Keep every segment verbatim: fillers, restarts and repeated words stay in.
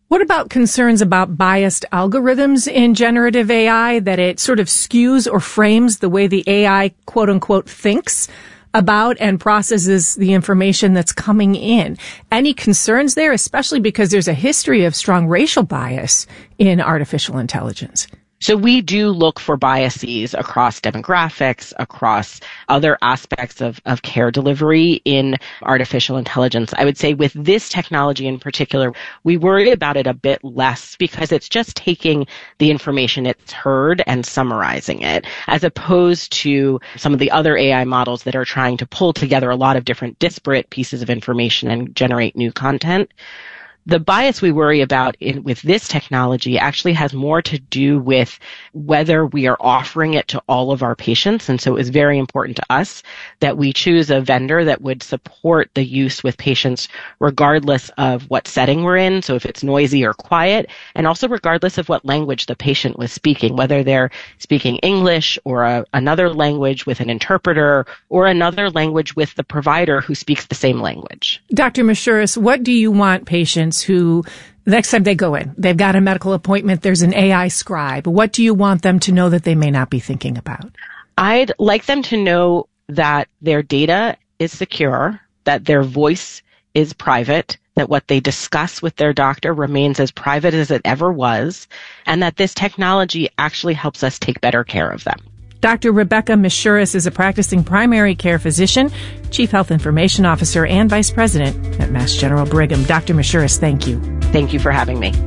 What about concerns about biased algorithms in generative A I, that it sort of skews or frames the way the A I, quote unquote, thinks about and processes the information that's coming in? Any concerns there, especially because there's a history of strong racial bias in artificial intelligence? So we do look for biases across demographics, across other aspects of, of care delivery in artificial intelligence. I would say with this technology in particular, we worry about it a bit less because it's just taking the information it's heard and summarizing it, as opposed to some of the other A I models that are trying to pull together a lot of different disparate pieces of information and generate new content. The bias we worry about in, with this technology actually has more to do with whether we are offering it to all of our patients. And so it was very important to us that we choose a vendor that would support the use with patients regardless of what setting we're in. So if it's noisy or quiet, and also regardless of what language the patient was speaking, whether they're speaking English or a, another language with an interpreter or another language with the provider who speaks the same language. Doctor Mashuras, what do you want patients who, next time they go in, they've got a medical appointment, there's an A I scribe. What do you want them to know that they may not be thinking about? I'd like them to know that their data is secure, that their voice is private, that what they discuss with their doctor remains as private as it ever was, and that this technology actually helps us take better care of them. Doctor Rebecca Mashuras is a practicing primary care physician, Chief Health Information Officer, and Vice President at Mass General Brigham. Doctor Mashuras, thank you. Thank you for having me.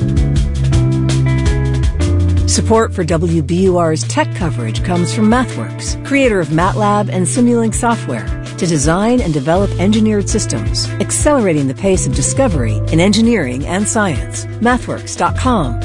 Support for W B U R's tech coverage comes from MathWorks, creator of MATLAB and Simulink software, to design and develop engineered systems, accelerating the pace of discovery in engineering and science. mathworks dot com.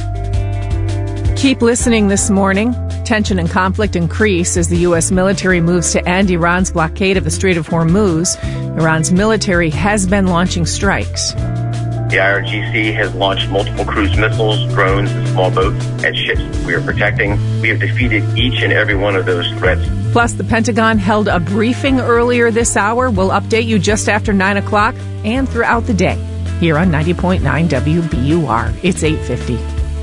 Keep listening this morning. Tension and conflict increase as the U S military moves to end Iran's blockade of the Strait of Hormuz. Iran's military has been launching strikes. The I R G C has launched multiple cruise missiles, drones, and small boats at ships we are protecting. We have defeated each and every one of those threats. Plus, the Pentagon held a briefing earlier this hour. We'll update you just after nine o'clock and throughout the day here on ninety point nine W B U R. It's eight fifty.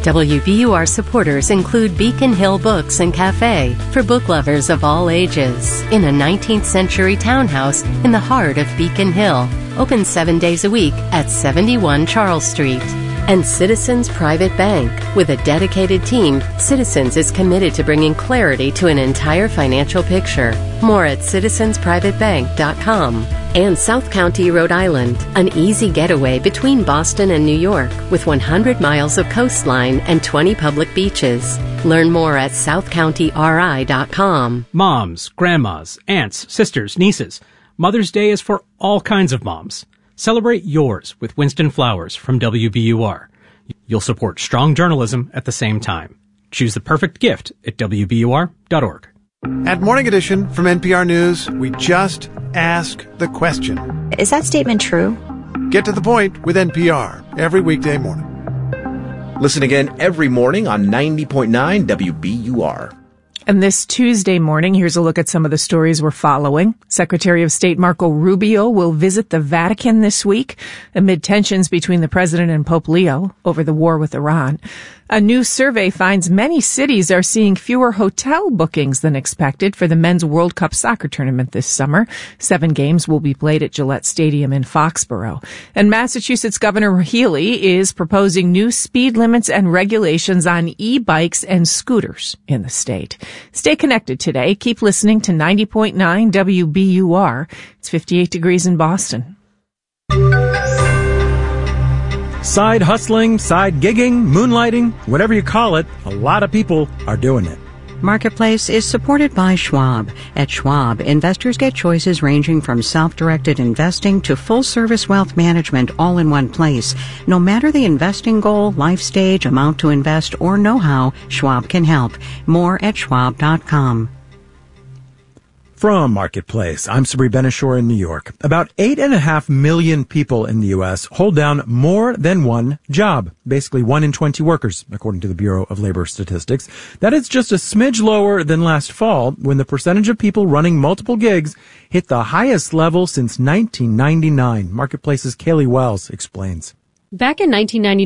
W B U R supporters include Beacon Hill Books and Cafe for book lovers of all ages in a nineteenth century townhouse in the heart of Beacon Hill. Open seven days a week at seventy-one Charles Street. And Citizens Private Bank. With a dedicated team, Citizens is committed to bringing clarity to an entire financial picture. More at citizens private bank dot com. And South County, Rhode Island, an easy getaway between Boston and New York with one hundred miles of coastline and twenty public beaches. Learn more at south county r i dot com. Moms, grandmas, aunts, sisters, nieces. Mother's Day is for all kinds of moms. Celebrate yours with Winston Flowers from W B U R. You'll support strong journalism at the same time. Choose the perfect gift at w b u r dot org. At Morning Edition from N P R News, we just ask the question. Is that statement true? Get to the point with N P R every weekday morning. Listen again every morning on ninety point nine W B U R. And this Tuesday morning, here's a look at some of the stories we're following. Secretary of State Marco Rubio will visit the Vatican this week amid tensions between the president and Pope Leo over the war with Iran. A new survey finds many cities are seeing fewer hotel bookings than expected for the Men's World Cup soccer tournament this summer. Seven games will be played at Gillette Stadium in Foxborough. And Massachusetts Governor Healy is proposing new speed limits and regulations on e-bikes and scooters in the state. Stay connected today. Keep listening to ninety point nine W B U R. It's fifty-eight degrees in Boston. Side hustling, side gigging, moonlighting, whatever you call it, a lot of people are doing it. Marketplace is supported by Schwab. At Schwab, investors get choices ranging from self-directed investing to full-service wealth management all in one place. No matter the investing goal, life stage, amount to invest, or know-how, Schwab can help. More at schwab dot com. From Marketplace, I'm Sabri Benishore in New York. About eight and a half million people in the U S hold down more than one job. Basically one in twenty workers, according to the Bureau of Labor Statistics. That is just a smidge lower than last fall, when the percentage of people running multiple gigs hit the highest level since nineteen ninety-nine. Marketplace's Kaylee Wells explains. Back in nineteen ninety-nine,